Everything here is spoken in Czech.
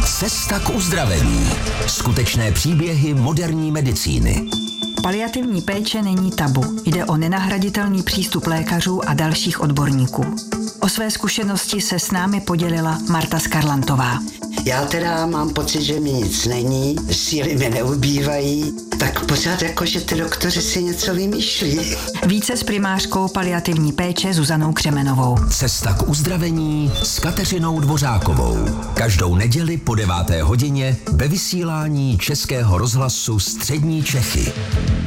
Cesta k uzdravení. Skutečné příběhy moderní medicíny. Paliativní péče není tabu. Jde o nenahraditelný přístup lékařů a dalších odborníků. O své zkušenosti se s námi podělila Marta Skarlantová. Já teda mám pocit, že mi nic není, síly mi neubývají, tak pořád jako, že ty doktoři si něco vymýšlí. Více s primářkou paliativní péče Zuzanou Křemenovou. Cesta k uzdravení s Kateřinou Dvořákovou. Každou neděli po 9. hodině ve vysílání Českého rozhlasu Střední Čechy.